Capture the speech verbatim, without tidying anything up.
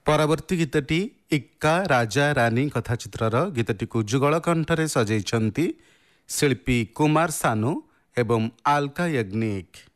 ପରବର୍ତ୍ତୀ ଗୀତଟି ଇକ୍କା ରାଜା ରାନୀ କଥାଚିତ୍ରର। ଗୀତଟିକୁ ଯୁଗଳ କଣ୍ଠରେ ସଜେଇଛନ୍ତି ଶିଳ୍ପୀ କୁମାର ସାନୁ ଏବଂ ଆଲକା ୟଗ୍ନିକ।